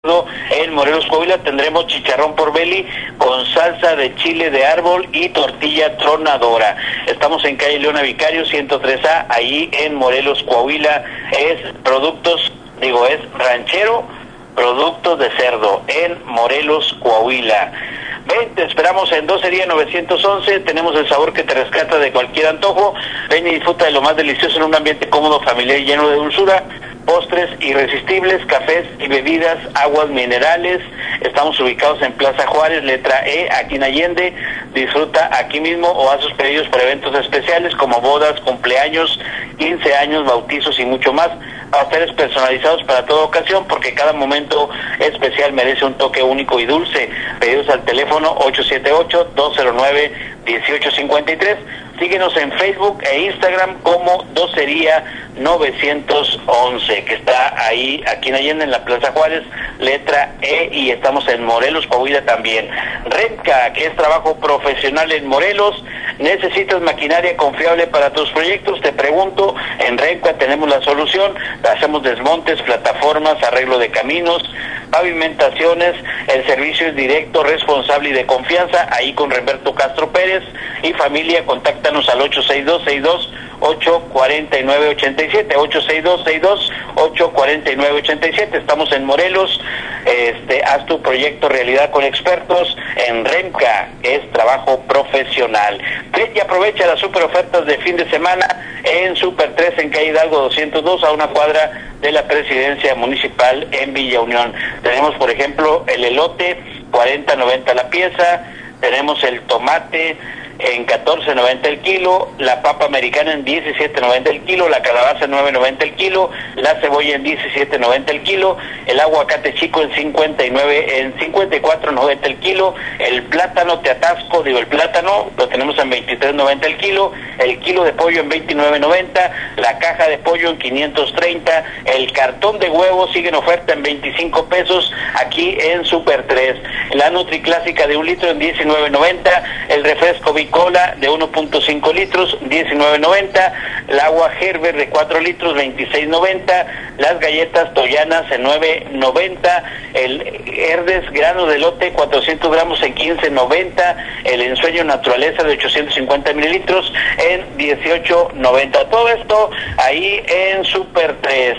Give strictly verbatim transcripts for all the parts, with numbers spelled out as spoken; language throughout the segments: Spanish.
En Morelos, Coahuila, tendremos chicharrón por Beli con salsa de chile de árbol y tortilla tronadora. Estamos en calle Leona Vicario ciento tres A, ahí en Morelos, Coahuila. Es productos, digo, es ranchero, productos de cerdo, en Morelos, Coahuila. Ven, te esperamos en Docería novecientos once, tenemos el sabor que te rescata de cualquier antojo. Ven y disfruta de lo más delicioso en un ambiente cómodo, familiar y lleno de dulzura. Postres irresistibles, cafés y bebidas, aguas minerales. Estamos ubicados en Plaza Juárez, letra E, aquí en Allende. Disfruta aquí mismo o haz sus pedidos para eventos especiales como bodas, cumpleaños, quince años, bautizos y mucho más. Pasteles personalizados para toda ocasión, porque cada momento especial merece un toque único y dulce. Pedidos al teléfono ocho siete ocho, dos cero nueve, uno ocho cinco tres. Síguenos en Facebook e Instagram como Docería novecientos once, que está ahí, aquí en Allende, en la Plaza Juárez, letra E, y estamos en Morelos, Coahuila también. Renca, que es trabajo profesional en Morelos. ¿Necesitas maquinaria confiable para tus proyectos? Te pregunto, en Renca tenemos la solución. Hacemos desmontes, plataformas, arreglo de caminos, pavimentaciones. El servicio es directo, responsable y de confianza, ahí con Roberto Castro Pérez y familia. Contáctanos al ocho seis dos, seis dos ocho, cuatro nueve ocho siete, ocho seis dos, seis dos ocho, cuatro nueve ocho siete. Estamos en Morelos. Este, haz tu proyecto realidad con expertos en Renca, es trabajo profesional. Ven y aprovecha las super ofertas de fin de semana en Super tres, en calle Hidalgo doscientos dos, a una cuadra de la Presidencia Municipal en Villa Unión. Tenemos, por ejemplo, el elote, cuarenta noventa la pieza. Tenemos el tomate en catorce noventa el kilo, la papa americana en diecisiete noventa el kilo, la calabaza en nueve noventa el kilo, la cebolla en diecisiete noventa el kilo, el aguacate chico en cincuenta y nueve, en cincuenta y cuatro noventa el kilo, el plátano te atasco, digo el plátano lo tenemos en veintitrés noventa el kilo, el kilo de pollo en veintinueve noventa, la caja de pollo en quinientos treinta, el cartón de huevos sigue en oferta en veinticinco pesos aquí en Super tres, la Nutri Clásica de un litro en diecinueve noventa, el refresco Bicola de uno punto cinco litros, diecinueve noventa, el agua Gerber de cuatro litros, veintiséis noventa, las galletas Toyanas en nueve noventa, el Herdes grano de lote cuatrocientos gramos en quince noventa, el ensueño naturaleza de ochocientos cincuenta mililitros en dieciocho noventa. Todo esto ahí en Super tres.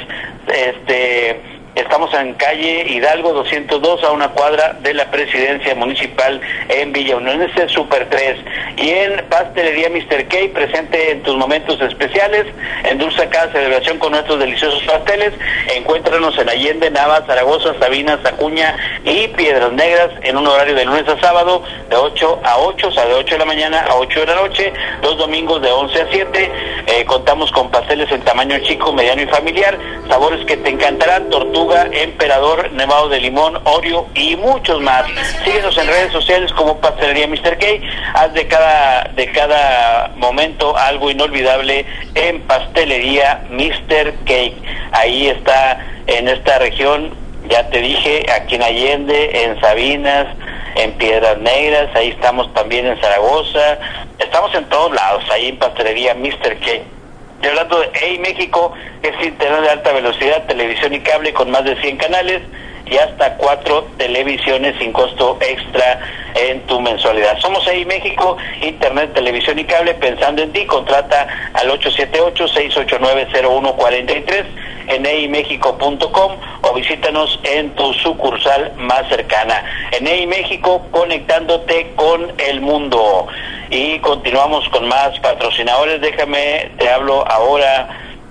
Este... Estamos en calle Hidalgo doscientos dos, a una cuadra de la Presidencia Municipal en Villa Unión. Este es Super tres. Y en Pastelería mister K, presente en tus momentos especiales, endulza cada celebración con nuestros deliciosos pasteles. Encuéntranos en Allende, Nava, Zaragoza, Sabinas, Acuña y Piedras Negras, en un horario de lunes a sábado, de ocho a ocho, o sea, de ocho de la mañana a ocho de la noche, los domingos de once a siete. Eh, contamos con pasteles en tamaño chico, mediano y familiar, sabores que te encantarán: tortuga, emperador, nevado de limón, Oreo y muchos más. Síguenos en redes sociales como Pastelería mister K. Haz de cada de cada momento algo inolvidable en Pastelería mister K. Ahí está, en esta región, ya te dije, aquí en Allende, en Sabinas, en Piedras Negras, ahí estamos también en Zaragoza, estamos en todos lados, ahí en Pastelería mister K. Y hablando de Hey México, es internet de alta velocidad, televisión y cable con más de cien canales y hasta cuatro televisiones sin costo extra en tu mensualidad. Somos Hey México, internet, televisión y cable, pensando en ti. Contrata al ocho siete ocho, seis ocho nueve, cero uno cuatro tres en hey mexico punto com o visítanos en tu sucursal más cercana. En Hey México, conectándote con el mundo. Y continuamos con más patrocinadores. Déjame, te hablo ahora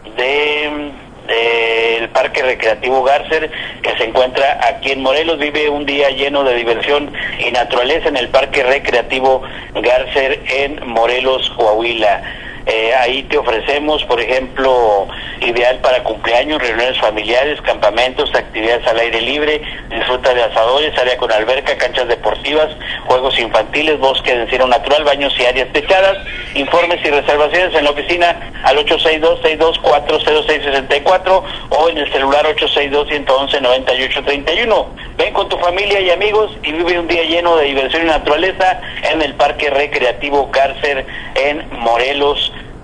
de del Parque Recreativo Garcer, que se encuentra aquí en Morelos. Vive un día lleno de diversión y naturaleza en el Parque Recreativo Garcer en Morelos, Coahuila. Eh, ahí te ofrecemos, por ejemplo, ideal para cumpleaños, reuniones familiares, campamentos, actividades al aire libre, disfruta de asadores, área con alberca, canchas deportivas, juegos infantiles, bosque de encino natural, baños y áreas techadas. Informes y reservaciones en la oficina al ocho seis dos, seis dos cuatro, cero seis seis cuatro o en el celular ocho seis dos, uno uno uno, nueve ocho tres uno. Ven con tu familia y amigos y vive un día lleno de diversión y naturaleza en el Parque Recreativo Garcer en Morelos,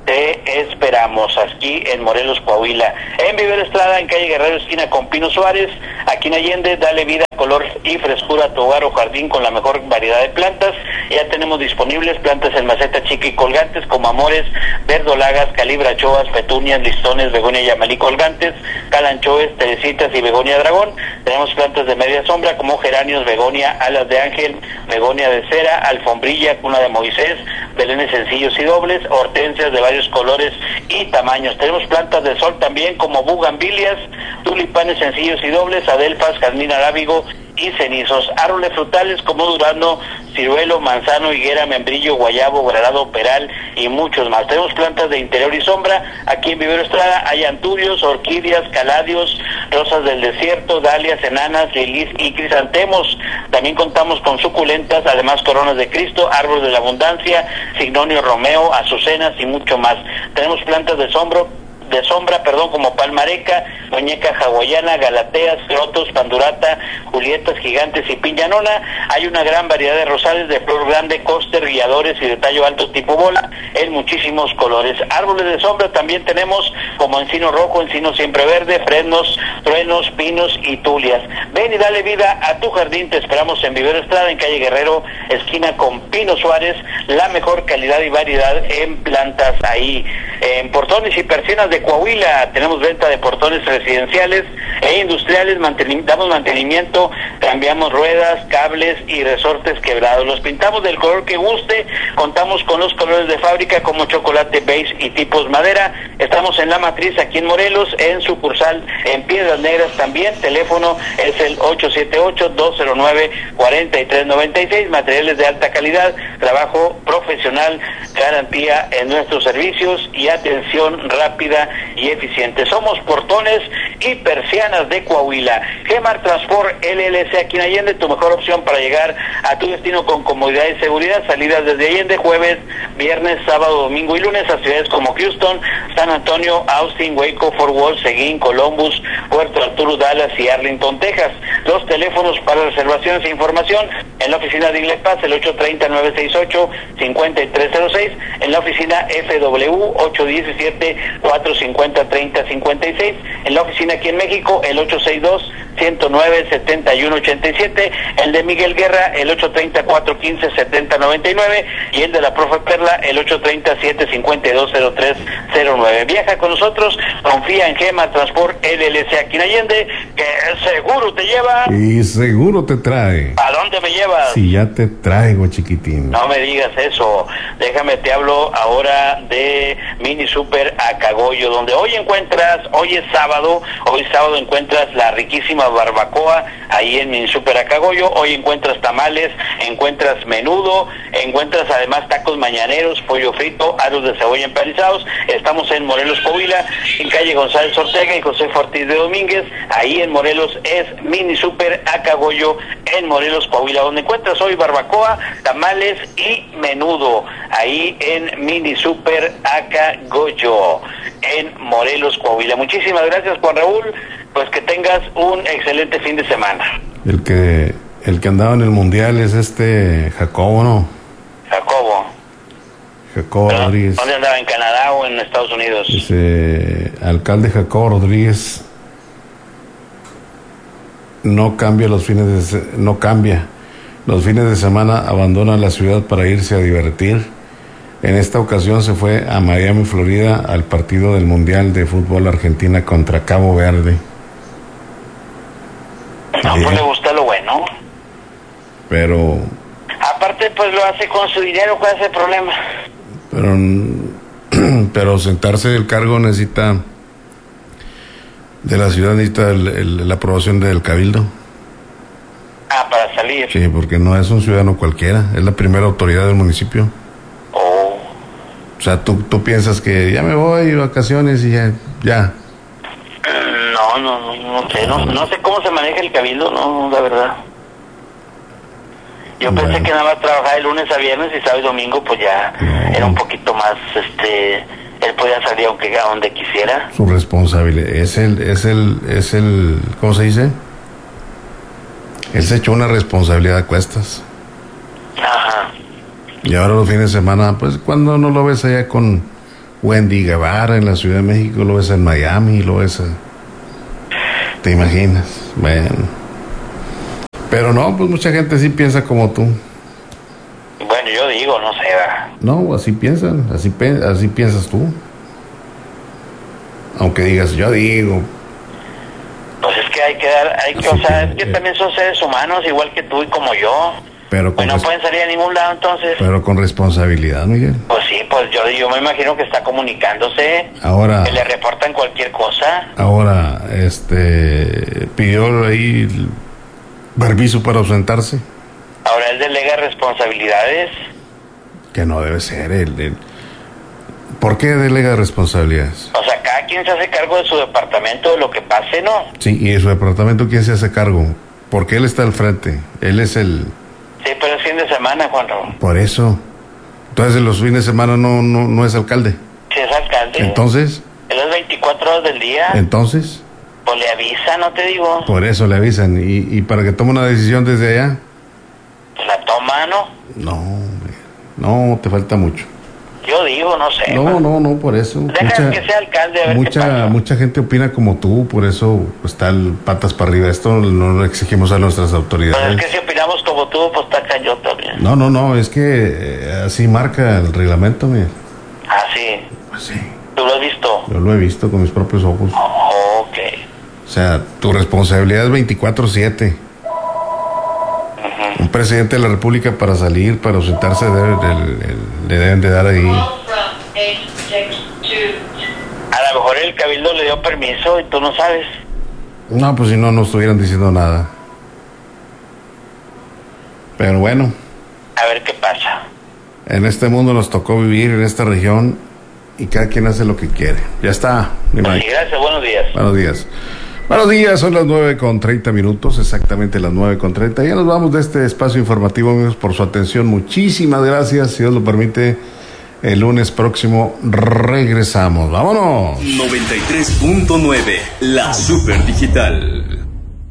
te esperamos aquí en Morelos, Coahuila. En Viver Estrada, en calle Guerrero, esquina con Pino Suárez, aquí en Allende, dale vida, color y frescura a tu hogar o jardín con la mejor variedad de plantas. Ya tenemos disponibles plantas en maceta chica y colgantes como amores, verdolagas, calibrachoas, petunias, listones, begonia yamalí colgantes, calanchoes, teresitas y begonia dragón. Tenemos plantas de media sombra como geranios, begonia, alas de ángel, begonia de cera, alfombrilla, cuna de Moisés, belenes sencillos y dobles, hortensias de varios colores y tamaños. Tenemos plantas de sol también como bugambilias, tulipanes sencillos y dobles, adelfas, jazmín arábigo y cenizos. Árboles frutales como durazno, ciruelo, manzano, higuera, membrillo, guayabo, granado, peral y muchos más. Tenemos plantas de interior y sombra. Aquí en Vivero Estrada hay anturios, orquídeas, caladios, rosas del desierto, dalias, enanas, lilies y crisantemos. También contamos con suculentas, además coronas de Cristo, árboles de la abundancia, signonio romeo, azucenas y mucho más. Tenemos plantas de sombro de sombra, perdón, como palmareca, muñeca hawaiana, galateas, crotos, pandurata, julietas gigantes y piñanona. Hay una gran variedad de rosales de flor grande, cóster, guiadores y de tallo alto tipo bola, en muchísimos colores. Árboles de sombra también tenemos como encino rojo, encino siempre verde, fresnos, truenos, pinos y tulias. Ven y dale vida a tu jardín. Te esperamos en Vivero Estrada, en calle Guerrero, esquina con Pino Suárez. La mejor calidad y variedad en plantas ahí. En portones y persianas de Coahuila tenemos venta de portones residenciales e industriales, manteni- damos mantenimiento, cambiamos ruedas, cables y resortes quebrados. Los pintamos del color que guste, contamos con los colores de fábrica como chocolate, beige y tipos madera. Estamos en La Matriz, aquí en Morelos, en sucursal en Piedras Negras también. Teléfono es el ocho siete ocho, dos cero nueve, cuatro tres nueve seis. Materiales de alta calidad, trabajo profesional, garantía en nuestros servicios y atención rápida y eficiente. Somos portones y persianas de Coahuila. Gemar Transport L L C aquí en Allende, tu mejor opción para llegar a tu destino con comodidad y seguridad. Salidas desde Allende jueves, viernes, sábado, domingo y lunes a ciudades como Houston, San Antonio, Austin, Waco, Fort Worth, Seguín, Columbus, Puerto Arturo, Dallas y Arlington, Texas. Los teléfonos para reservaciones e información en la oficina de Iglepaz, el ocho tres cero, nueve seis ocho, cinco tres cero seis, en la oficina F W ocho uno siete, cuatro cinco cero, tres cero cinco seis, en la oficina aquí en México el ocho seis dos, uno cero nueve, siete uno ocho siete, el de Miguel Guerra el ocho tres cero, cuatro uno cinco, siete cero nueve nueve y el de la Profe Perla el ocho tres cero, siete cinco dos, cero tres cero nueve. Viaja con nosotros, confía en Gema Transport L L C aquí en Allende, que seguro te lleva y seguro te trae. ¿A dónde me llevas? Si ya te traigo, chiquitín. No me digas eso. Déjame, te hablo ahora de Mini Super Acagoyo, donde hoy encuentras, hoy es sábado, hoy sábado encuentras la riquísima barbacoa ahí en Mini Super Acagoyo. Hoy encuentras tamales, encuentras menudo, encuentras además tacos mañaneros, pollo frito, aros de cebolla empanizados. Estamos en Morelos, Coahuila, en calle González Ortega y José Ortiz de Domínguez. Ahí en Morelos es Mini Super Acagoyo en Morelos, Coahuila, donde encuentras hoy barbacoa, tamales y menudo. Ahí en Mini Super Acagoyo en Morelos, Coahuila. Muchísimas gracias, Juan Raúl. Pues que tengas un excelente fin de semana. El que el que andaba en el mundial es este Jacobo, ¿no? Jacobo. Jacobo ¿Pero Rodríguez. ¿Dónde andaba? ¿En Canadá o en Estados Unidos? Ese alcalde Jacobo Rodríguez no cambia los fines de se- no cambia los fines de semana, abandona la ciudad para irse a divertir. En esta ocasión se fue a Miami, Florida, al partido del Mundial de Fútbol Argentina contra Cabo Verde. No, Sí. pues le gusta lo bueno. Pero Aparte, pues lo hace con su dinero. ¿Cuál es el problema? pero pero sentarse del cargo necesita de la ciudad necesita el, el, la aprobación del cabildo. Ah, para salir. Sí, porque no es un ciudadano cualquiera, es la primera autoridad del municipio. Oh. O sea, tú, tú piensas que ya me voy vacaciones y ya, ya. No, no, no, no sé, no, no sé cómo se maneja el cabildo, no, la verdad. Yo Bueno. pensé que nada más trabajaba de lunes a viernes y sábado y domingo pues ya No. era un poquito más, este, él podía salir aunque a donde quisiera. Su responsabilidad es el, es el, es el, ¿cómo se dice? Él se echó una responsabilidad a cuestas. Ajá. Y ahora los fines de semana, pues cuando no lo ves allá con, Wendy Guevara en la Ciudad de México, lo ves en Miami, lo ves... A... ¿Te imaginas? Bueno. Pero no, pues mucha gente sí piensa como tú. Bueno, yo digo, no sé, ¿verdad? No, así piensan, así, pe- así piensas tú. Aunque digas, yo digo... Pues es que hay que dar, hay que, o sea, es que eh, también son seres humanos, igual que tú y como yo. Pero con Pues no res- pueden salir a ningún lado, entonces. Pero con responsabilidad, Miguel. Pues sí, pues yo, yo me imagino que está comunicándose, Ahora, que le reportan cualquier cosa. ahora, este, pidió ahí el permiso para ausentarse, Ahora él delega responsabilidades. que no debe ser él. él. ¿Por qué delega responsabilidades? O sea, cada quien se hace cargo de su departamento, de lo que pase, ¿no? Sí, y en su departamento, ¿quién se hace cargo? Porque él está al frente, él es el... Sí, pero es fin de semana, Juan Raúl. Por eso. Entonces, los fines de semana no, no, no es alcalde. Si es alcalde. Entonces, Él es veinticuatro horas del día. entonces, Pues le avisa, no te digo. por eso le avisan. Y, y para que tome una decisión desde allá, La toma, ¿no? no, hombre, no, te falta mucho. Yo digo, no sé. No, no, no, por eso. Deja que sea alcalde, a ver qué mucha, pasa. mucha gente opina como tú, por eso está el patas para arriba. Esto no lo exigimos a nuestras Pues autoridades. es que si opinamos como tú, pues está cañón también. No, no, no, es que eh, así marca el reglamento, mira. Ah, sí. Pues sí, ¿Tú lo has visto? yo lo he visto con mis propios ojos. Oh, ok. O sea, tu responsabilidad es veinticuatro siete. Un presidente de la República para salir, para ausentarse, debe, le, le deben de dar ahí. A lo mejor el cabildo le dio permiso y tú no sabes. No, pues si no, no estuvieran diciendo nada. Pero bueno, A ver qué pasa. en este mundo nos tocó vivir, en esta región, y cada quien hace lo que quiere. Ya está, mi Pues Mike. sí, gracias, buenos días. Buenos días. Buenos días, son las nueve con treinta minutos, exactamente las nueve con treinta. Ya nos vamos de este espacio informativo, amigos, por su atención. Muchísimas gracias, si Dios lo permite. El lunes próximo regresamos. ¡Vámonos! noventa y tres punto nueve, la Super Digital.